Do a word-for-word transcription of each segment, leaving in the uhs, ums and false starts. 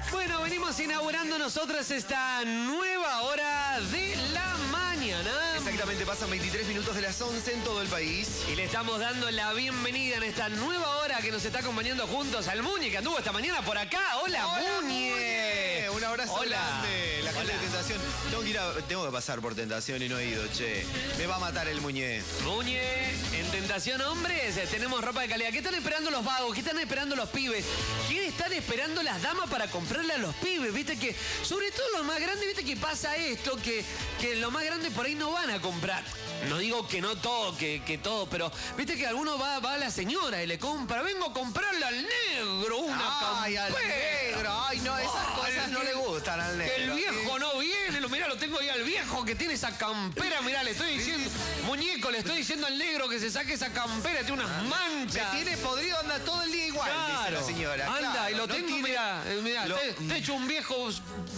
Bueno, venimos inaugurando nosotros esta nueva hora de la mañana. Exactamente, pasan veintitrés minutos de las once en todo el país. Y le estamos dando la bienvenida en esta nueva hora que nos está acompañando juntos al Muñe, que anduvo esta mañana por acá. ¡Hola, Hola Muñe! Muñe! Un abrazo Hola. grande. La gente Hola. de Tentación. Tengo que, ir a- tengo que pasar por Tentación y no he ido, che. Me va a matar el Muñe. Muñe, en Tentación Hombres, eh, tenemos ropa de calidad. ¿Qué están esperando los vagos? ¿Qué están esperando los pibes? ¿Qué están esperando las damas para comprarle a los pibes? Viste que, sobre todo los más grandes, viste que pasa esto, que, que los más grandes por ahí no van a comprar. No digo que no todo, que, que todo, pero viste que alguno va, va a la señora y le compra, vengo a comprarle al negro una Ay, al campera. negro. Ay, no, esas Ay, cosas no que- le gustan al negro. Que el viejo no viene, lo, mirá, lo tengo ahí al viejo que tiene esa campera, mirá, le estoy diciendo, muñeco, le estoy diciendo al negro que se saque esa campera, tiene unas manchas. Me tiene podrido, anda todo el día igual, dice la señora. Anda, Claro, y lo no tengo, tiene- mirá, eh, mirá, Lo- te, te he hecho un viejo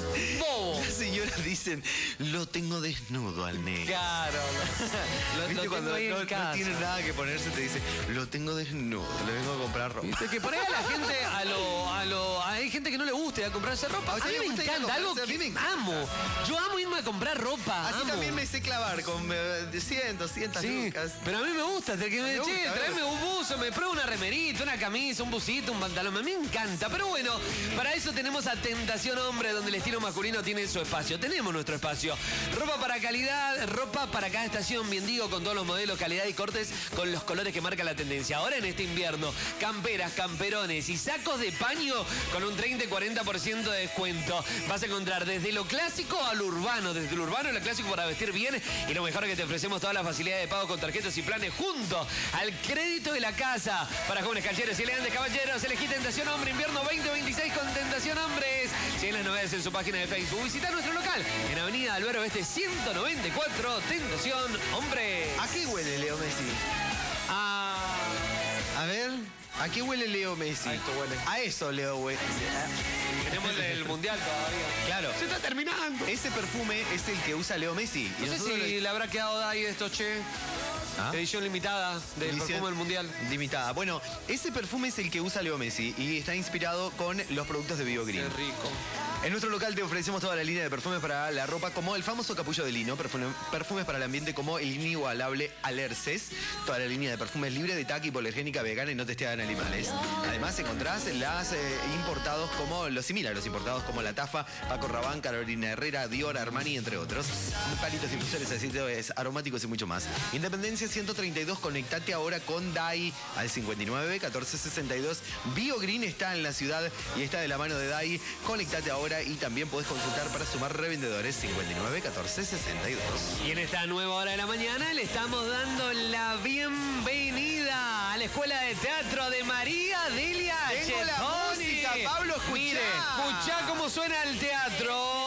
bobo. Las señoras dicen, lo tengo desnudo al negro. Claro, lo, lo ¿Viste tengo cuando ahí en no, no casa. tiene nada que ponerse te dice, lo tengo desnudo, le vengo a comprar ropa? Viste que por ahí a la gente, a lo, a lo, hay gente que no le gusta ir a comprarse ropa. ¿A A usted mí le me gusta ir a encanta, algo comprarse? A que mí me encanta. amo. Yo amo irme a comprar ropa. Así amo. también me sé clavar con eh, cien, doscientas Sí, lucas. pero a mí me gusta, que me, Me che, gusta, tráeme me un buzo, me pruebo una remerita, una camisa, un busito, un pantalón, a mí me encanta. Pero bueno, para eso tenemos a Tentación Hombre, donde el estilo masculino tiene su espacio. Tenemos nuestro espacio. Ropa para calidad, ropa para cada estación, bien digo, con todos los modelos, calidad y cortes, con los colores que marca la tendencia. Ahora en este invierno, camperas, camperones y sacos de paño con un treinta y cuarenta por ciento de descuento. Vas a encontrar desde lo clásico a lo urbano, desde lo urbano a lo clásico para vestir bien, y lo mejor es que te ofrecemos todas las facilidades de pago con tarjetas y planes junto al crédito de la casa. Para jóvenes cancheros y elegantes caballeros, elegí Tentación Hombre Invierno veinte veintiséis con Tentación Hombres. Siguen las novedades en su página de Facebook. Visita nuestro local en Avenida Albero Oeste ciento noventa y cuatro, Tentación Hombres. ¿A qué huele Leo Messi? Ah, A ver, ¿a qué huele Leo Messi? A esto huele. A eso Leo huele. tenemos el mundial todavía. Claro. Se está terminando. Ese perfume es el que usa Leo Messi. Y No sé nosotros si le- le habrá quedado ahí de estos, che. ¿Ah? Edición limitada del Edición perfume del mundial. Limitada. Bueno, ese perfume es el que usa Leo Messi y está inspirado con los productos de Qué BioGreen. rico. En nuestro local te ofrecemos toda la línea de perfumes para la ropa, como el famoso capullo de lino, perfume- perfumes para el ambiente como el inigualable Alerces, toda la línea de perfumes libre de tac, hipoalergénica, vegana y no testeada en animales. Además encontrás las eh, importados como los similares, los importados como La Tafa, Paco Rabanne, Carolina Herrera, Dior, Armani, entre otros. Palitos, infusores, aceites aromáticos y mucho más. Independencia ciento treinta y dos, conectate ahora con D A I al cincuenta y nueve catorce sesenta y dos. BioGreen está en la ciudad y está de la mano de D A I. Conectate ahora y también podés consultar para sumar revendedores cincuenta y nueve catorce sesenta y dos. Y en esta nueva hora de la mañana le estamos dando la bienvenida a la Escuela de Teatro de María Delia Tengo la Chetoni. música, Pablo, escuchá. Mire, escuchá cómo suena el teatro.